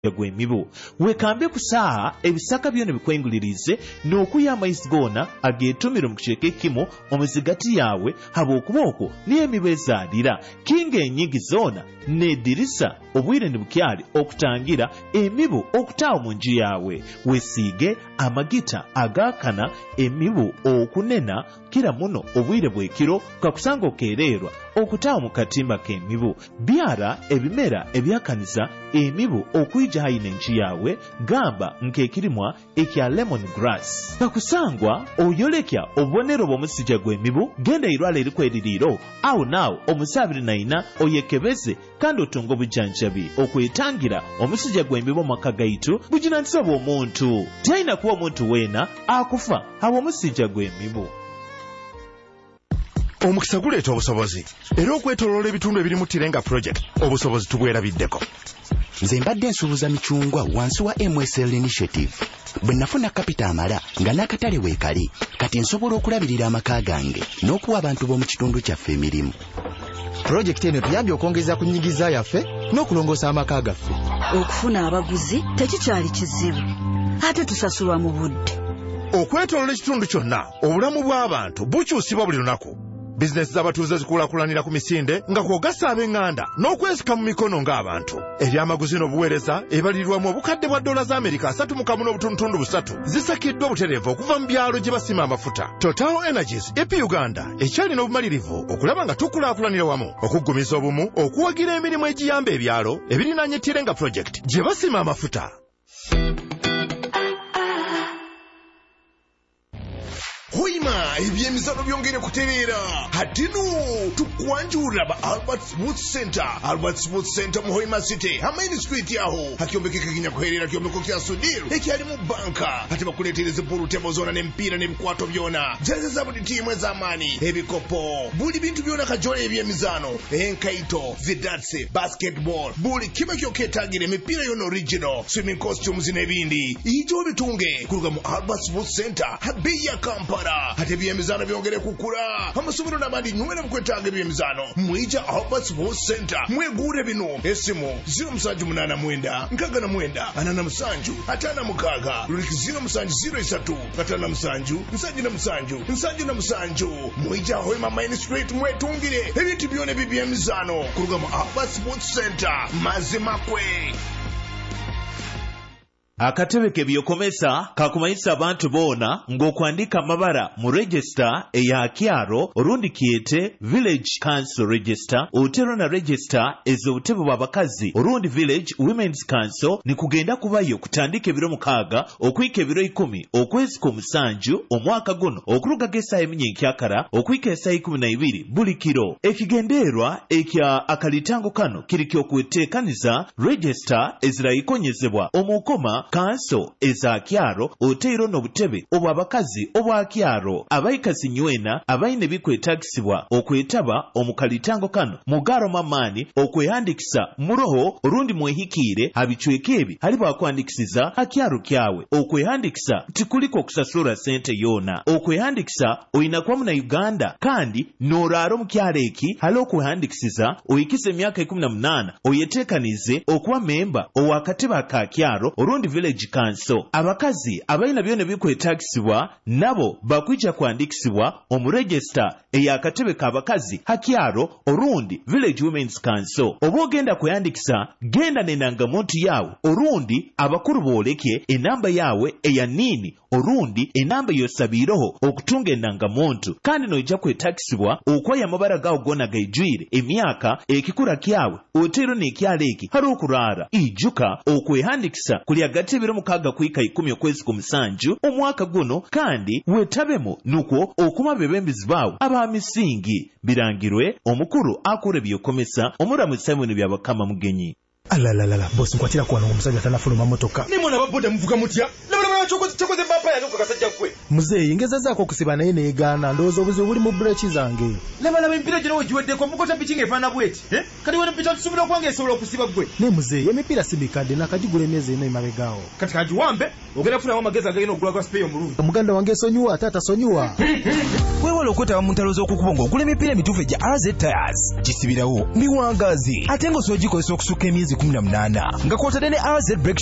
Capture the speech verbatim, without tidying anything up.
gw'emibu wekambe kusaha ebisaka byona bikwengulirize n'okuya amaizi goona ageetumire mu kicweka kimu omuzigati yawe habw'okuba okwo niyo emibu ezaalira kinga enyingi zoona n'eddirisa obwire ne bukyali okutangira emibu okutaawo mu nju yawe weesiige amagita agaakana emibu okunena kira muno obwire bw'ekiro kakusanga okeererwa okutaawo mu katimba k'emibu byara ebimera ebyakaniza emibu okuyija hayi n'enju yawe gamba nk'ekirimwa ekya lemon grass kakusangwa oyolekya obubonero bw'omusija gw'emibu genda irwala erikweririiro awo naawo omusaabiri naina oyekebeze kandi otunga obujjanjabi okwetangira omusija gw'emibu mu maka gaitu buginanisa bw'omuntu talina kuba omuntu weena akufa habwa omusija gw'emibu. Omukisa guleeta obusobozi era okwetoloola ebitundu ebirimu Tirenga project obusobozi tubwerabiddeko. Nze mbadde nsuubuza micungwa wansi wa M S L initiative bwe nafuna kapita amala nga n'akatale weekali kati nsobola okulabirira amaka gange n'okuwa abantu b'omu kitundu kyaffe emirimu. Projekiti eno tuyambye okwongeza ku nnyigiza yaffe n'okulongoosa amaka gaffe. Okufuna abaguzi tekikyali kizibu ate tusasulwa mu budde. Okwetoloola ekitundu kyonna obulamu bw'abantu bukyusibwa buli lunaku. Bizinesi z'abatuuze zikulaakulanira ku misinde nga kwogasa ab'eŋŋanda n'okwesika mu mikono ng'abantu. Ebyamaguzi n'obuweereza ebalirirwamu obukadde bwa dola za Amerika asatu mu kamu n'obutundutundu busatu zisakiddwa obutereevu okuva mu byalo gye basima amafuta. Total Energies E P Uganda ekyalina obumalirivu okulaba nga tukulaakulanira wamu okuggumiza obumu okuwagira emirimu egiyamba ebyalo ebirinaanye Tirenga project gye basima amafuta. Hoima ebyemizano byongere kutereera hatino tukwanjura ba Albert Sports Center. Albert Sports Center mu Hoima City Amain Street yaho hakyombekeka kinya kuherera kyombeko kya Sudil ekyali mu banka hati bakuletereze buru tebo zona n'empira n'ebikwato byona jeze za buli timu ez'amaani ebikopo buli bintu byona kajole ebyemizano enkaito zidatse basketball buli kiba kyoketagira emipira yona original swimming costumes n'ebindi ijo bitunge kuruga mu Albert Sports Center habeyi ya Kampala hati ebyemizano byongere kukula amasomero n'abandi nywera mukwetaaga ebyemizano mwija Albert Sports Center mwegure bino esimu zero musanju munana mwenda nkaga na mwenda anana musanju atana mukaga luliki zero musanju zero isatu katana musanju nsanju na musanju nsanju na musanju mwija Hoima Main Street mwetungire ebintu byone by'ebyemizano kuruga mu Albert Sports Center mazima kwe. Akatebe kebyokomesa kakumanyisa abantu boona ng'okwandika amabara mu register eya kyaro orundi kiyete village council register otero na register ez'obutebe bw'abakazi orundi village women's council ni kugenda kubayo kutandika ebiro mukaaga okuyika ebiro ikumi okwezi kw'omusanju omwaka guno okuruga g'essaawa eminyenkakara okuyika essaawa ikumi na ibiri buli kiro. Ekigendeerwa ekya akalitango kano kiri ky'okweteekaniza register ezirayikonyezebwa omukoma kanso eza kyaro oteero n'obutebe obw'abakazi obwa kyaro abayikasi nywena abayina ebikwetagisibwa okwetaba omukalitango kano mugaro mamaani okweyandikisa muroho orundi mwehikiire abicweka ebi ali bwakwandikisiza akyaro kyawe okweyandikisa tikuliko okusasula sente yoona okweyandikisa oyina kuba muna Uganda kandi n'oraara mu kyalo eki hali okweyandikisiza oyikisa emyaka ikumi na munaana oyeteekanize okuba memba ow'akatebe aka kyaro orundi village council. Abakazi abayina byone bikwetagisibwa nabo bakwija kwandikisibwa omu register ey'akatebe k'abakazi hakyaro orundi village women's council. Oba ogenda kweyandikisa genda n'enangamuntu yawe orundi abakuru boolekye enamba yawe eya nini orundi enamba yosabiireho okutunga enangamuntu kandi n'ojja kwetagisibwa okweya amabara gawo gonna gaijwire emyaka ekikura kyawe oteero n'ekyalo eki hari okuraara ijuka okwehandikisa kuli hagati y'ebiro mukaaga kuyika ikumi okwezi kw'omusanju omwaka guno kandi weetabemu nukwo okuma bebembezi baawe ab'amisingi birangirwe omukulu akura ebyokomesa omuramu Simon Byabakama Mugenyi. Alalalala bosi nkwatira kwa n'omusajja tanafuluma motoka ni mwana baboda muvuga mutya labula chokoze chokoze bapa ya kasajja kwe muzeyi ngezazaako okusiba naye neegaana ndowooza obuzibu buli mu breki zange labalaba empira gino wegiweddeko mukota pikinga efaana bweti eh? Kati wano mpita tusuubira okwange esobola okusiba gwe ne muzeyi emipiira si mikadde nakagigula emyezi ena emabegaawo kati kagiwambe ogenda kufunawo amagezi agagenda okugula kwa sipeeyo omulungi omuganda wange esonyiwa ate atasonyiwa weewala okwetaba mu ntalo z'okukuba ng'ogula emipiira emituufu egya R Z Tires kisibirawo miwangaazi ate ng'osobola gikozesa okusukka emyezi kumi na munana nga kw'otadde ne R Z Break